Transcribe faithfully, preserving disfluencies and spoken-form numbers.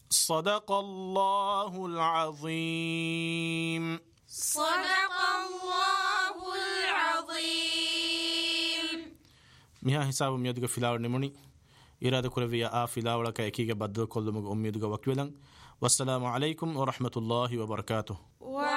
صدق الله العظيم. صدق الله العظيم. මිහා හිසාබු මියදුග ෆිලාව නෙමුනි ඉරාද කුරවිය ආ ෆිලාවලක එකීගේ බද්දු කොල්ලමුග උම්මියදුග වක්වෙලන්. වස්සලාමු අලයිකුම් වරහ්මතුල්ලාහි වබරකාතුහ්.